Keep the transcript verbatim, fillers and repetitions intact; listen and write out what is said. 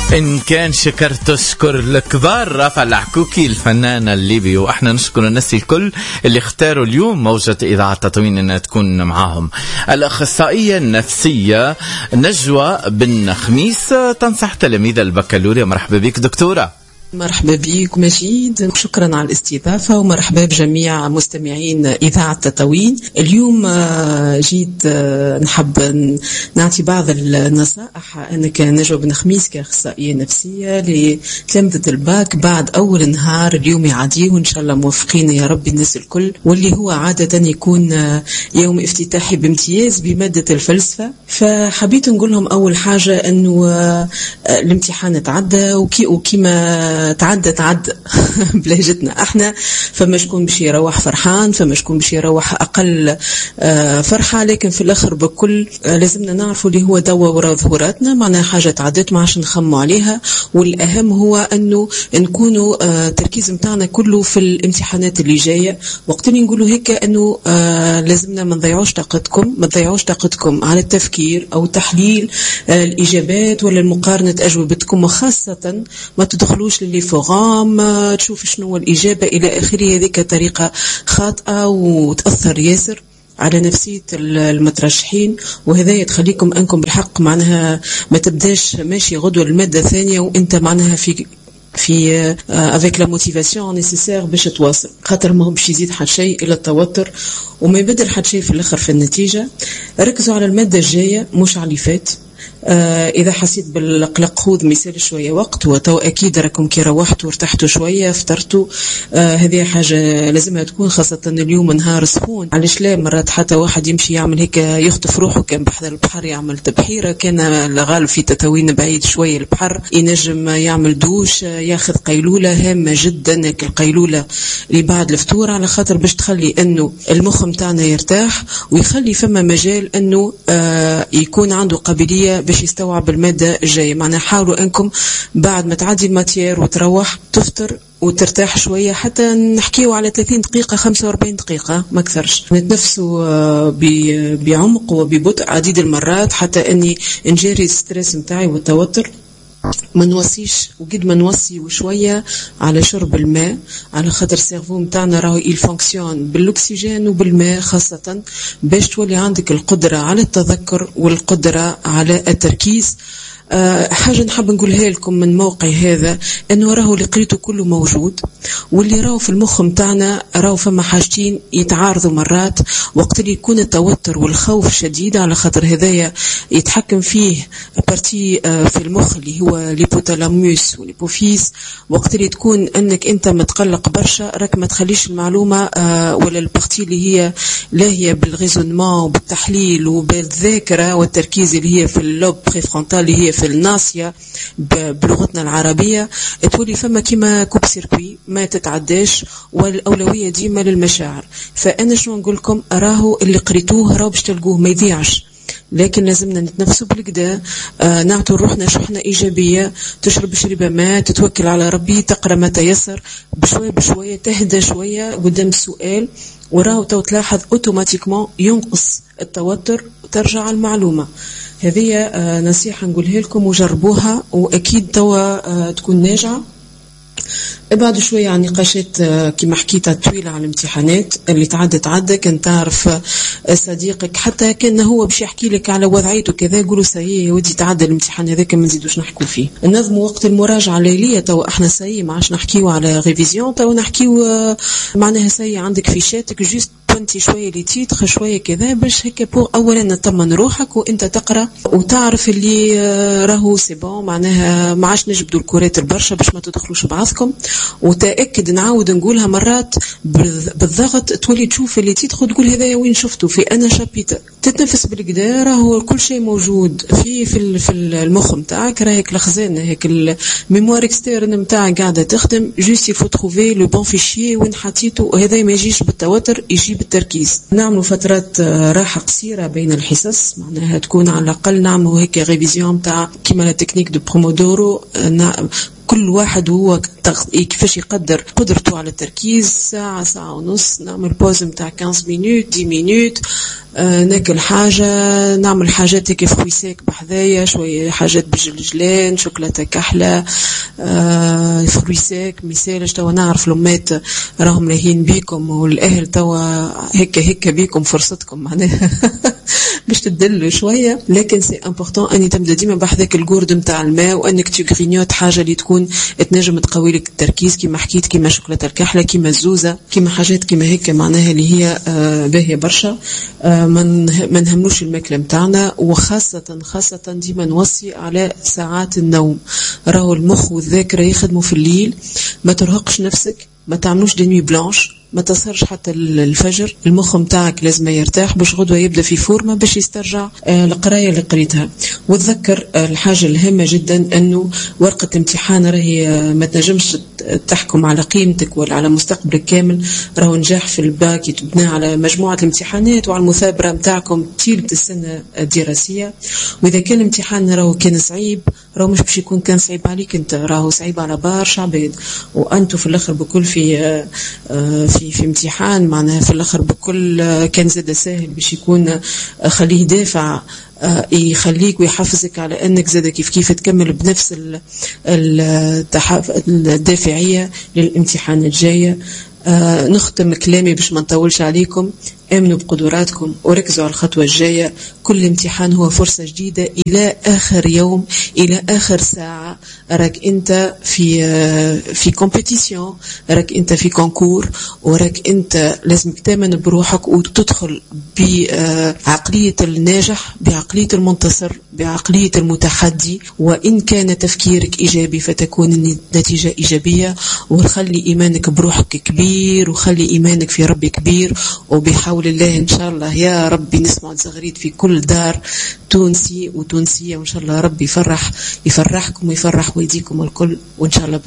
إن كان شكر تشكر الكبار. رافع العكوكي الفنانة الليبي، وإحنا نشكر الناس الكل اللي اختاروا اليوم موجة إذاعة تطوين أنها تكون معاهم. الأخصائية النفسية نجوى بن خميس تنصح تلاميذ البكالوريا. مرحبا بك دكتورة. مرحبا بك مجيد، شكرا على الاستضافة، ومرحبا بجميع مستمعين إذاعة تطوين. اليوم جيت نحب نعطي بعض النصائح أنا كنجوى بن خميس كأخصائية نفسية لتلامذة الباك بعد أول نهار اليوم يعديه وإن شاء الله موفقين يا رب الناس الكل، واللي هو عادة يكون يوم افتتاحي بامتياز بمادة الفلسفة. فحبيت نقول لهم أول حاجة أنه الامتحان تعدى وكي وكيما تعدى تعدى بلهجتنا احنا، فما شكون باش يروح فرحان، فما شكون باش يروح اقل فرحه، لكن في الاخر بكل لازمنا نعرفوا اللي هو دوا وراء ظهوراتنا، معناها حاجه تعدت ما عادش نخموا عليها. والاهم هو انه نكونوا التركيز نتاعنا كله في الامتحانات اللي جايه. وقت اللي نقولوا هيك انه لازمنا ما نضيعوش طاقتكم ما تضيعوش طاقتكم على التفكير او تحليل الاجابات ولا مقارنه اجوبتكم، وخاصه ما تدخلوش اللي فوغام تشوف شنو الإجابة إلى آخره. هذيك طريقة خاطئة وتأثر ياسر على نفسية المترشحين، وهذا تخليكم أنكم بالحق معناها ما تبداش ماشي غدوة المادة الثانية وإنت معناها في في avec la motivation nécessaire باش تواصل، خاطر ما هو باش يزيد حد شيء إلى التوتر وما يبدل حد شيء في الآخر في النتيجة. ركزوا على المادة الجاية مش على اللي فات. آه إذا حسيت بالقلق خذ مثال شوية وقت، وتو أكيد راكم كي روحتوا ارتحتوا شوية فطرتوا. آه هذه حاجة لازمها تكون، خاصة اليوم نهار سخون. علاش لا مرات حتى واحد يمشي يعمل هيك يخطف روحه، كان بحذر البحر يعمل تبحيرة، كان الغالب في تطوين بعيد شوية البحر ينجم يعمل دوش، ياخذ قيلولة هامة جدا، القيلولة اللي بعد الفطور، على خاطر باش تخلي أنه المخ متاعنا يرتاح ويخلي فما مجال أنه آه يكون عنده قابلية باش يستوعب المادة الجاية. معناها حاولوا أنكم بعد ما تعدي الماتير وتروح تفطر وترتاح شوية، حتى نحكيوا على ثلاثين دقيقة خمسة وأربعين دقيقة ما أكثرش، نتنفسوا بعمق وببطء عديد المرات حتى أني نجاري الستريس متاعي والتوتر. ما نوصيش وقد ما نوصي وشوية على شرب الماء، على خاطر السيرفو متاعنا راهو يفونكسيون بالأكسجين وبالماء خاصة، باش تولي عندك القدرة على التذكر والقدرة على التركيز. أه حاجة نحب نقولها لكم من موقع هذا، أنه راهو اللي قريته كله موجود، واللي راهو في المخ متاعنا راهو فما حاجتين يتعارضوا مرات وقت اللي يكون التوتر والخوف شديد، على خاطر هذايا يتحكم فيه بارتي أه في المخ اللي هو ليبوتالاموس والليبوفيز. وقت اللي تكون أنك أنت متقلق برشا راك ما تخليش المعلومة أه ولا البارتي اللي هي لاهية بالغيزونمون وبالتحليل وبالذاكرة والتركيز اللي هي في اللوب بريفرونتال اللي هي في الناصية بلغتنا العربية، تولي فما كيما كوب سيركوي ما تتعداش، والأولوية ديما للمشاعر. فأنا شنو نقول لكم، راهو اللي قريتوه راهو باش تلقوه ما يضيعش، لكن لازمنا نتنفسوا بالكدا. آه نعطوا روحنا شحنة إيجابية، تشرب شربة ماء، تتوكل على ربي، تقرأ ما تيسر، بشوية بشوية تهدى شوية قدام السؤال، وراهو تو تلاحظ اوتوماتيكمون ينقص التوتر وترجع المعلومة. هذه آه نصيحة نقولها لكم وجربوها، وأكيد توا آه تكون ناجعة. ابعدوا شوية عن نقاشات آه كما حكيتها طويلة على الامتحانات اللي تعدى تعدى. كان تعرف آه صديقك حتى كان هو باش يحكي لك على وضعيته كذا، قولوا سايي يا ودي تعدى الامتحان هذاك ما نزيدوش نحكوا فيه. نظموا وقت المراجعة الليلية. توا احنا سايي ما عادش نحكيوا على ريفيزيون، توا نحكيوا آه معناها سايي عندك فيشاتك جوست انت شويه لي تيتر شويه كذا باش هيك بور اولا نطمن روحك وانت تقرا وتعرف اللي راهو سي بون، معناها ما عادش نجبدوا الكرات البرشا باش ما تدخلوش بعضكم. وتاكد نعاود نقولها مرات بالضغط، تولي تشوف اللي تيتر تقول هذايا وين شفته في انا شابيتر، تتنفس بالكدا، راهو كل شيء موجود في في في المخ نتاعك، راهيك الخزانه هيك الميموار اكسترن نتاعك قاعده تخدم، جوست يفو تروفي لو بون فيشي وين حطيته، وهذا ما يجيش بالتوتر يجي التركيز. نعملوا فترات راحة قصيرة بين الحصص، معناها تكون على الأقل نعملوا هيك ريفيزيون تاع كيما لا تكنيك دو برومودورو، كل واحد هو كيفاش يقدر قدرته على التركيز. ساعة ساعة ونص نعمل بوز متاع خمسة مينوت عشرة مينوت، آه ناكل حاجة، نعمل حاجات هيك فروي سيك بحذايا، شوية حاجات بالجلجلان، شوكولاتة كحلة، آه فروي سيك مثال. توا نعرف لمات راهم لاهين بيكم والأهل توا هيك هيك بيكم فرصتكم معناها باش تدلوا شوية، لكن سي امبورطون اني تبدا ديما بحذاك الجورد نتاع الماء، وانك تغرينيوت حاجة اللي تكون تنجم تقوي لك التركيز كيما حكيت، كيما شوكولاتة الكحلة، كيما الزوزة، كيما حاجات كيما هيك معناها اللي هي آه باهية برشا. آه ما نهملوش الماكلة متاعنا، وخاصة خاصة ديما نوصي على ساعات النوم. راهو المخ والذاكرة يخدموا في الليل، ما ترهقش نفسك، ما تعملوش دنيا بلانش، ما تصرش حتى الفجر. المخ متاعك لازم يرتاح باش غدوة يبدأ في فورمة باش يسترجع آه القراية اللي قريتها. وتذكر آه الحاجة الهامة جدا أنه ورقة امتحان راهي آه ما تنجمش تحكم على قيمتك ولا على مستقبلك كامل. راهو نجاح في الباك يتبنى على مجموعة الامتحانات وعلى المثابرة متاعكم طيلة السنة الدراسية. وإذا كان الامتحان راهو كان صعيب، راهو مش باش يكون كان صعيب عليك انت، راهو صعيب على برشا عباد، وأنتو في الآخر بكل في آه آه في في امتحان معناها في الآخر بكل آه كان زاد سهل باش يكون آه خليه دافع آه يخليك ويحفزك على أنك زاد كيف كيف تكمل بنفس الدافعية للامتحان الجاية. آه نختم كلامي باش ما نطولش عليكم. امنوا بقدراتكم وركزوا على الخطوة الجاية. كل امتحان هو فرصة جديدة إلى آخر يوم، إلى آخر ساعة. راك أنت في آه في كومبيتيشن، راك أنت في كونكور، وراك أنت لازمك تامن بروحك وتدخل بعقلية الناجح، بعقلية المنتصر، بعقلية المتحدي. وإن كان تفكيرك إيجابي فتكون النتيجة إيجابية. وخلي إيمانك بروحك كبير، وخلي إيمانك في ربي كبير، وبحاول الله إن شاء الله يا ربي نسمع زغريد في كل دار تونسي وتونسية، وإن شاء الله ربي يفرح يفرحكم ويفرح ويديكم الكل، وإن شاء الله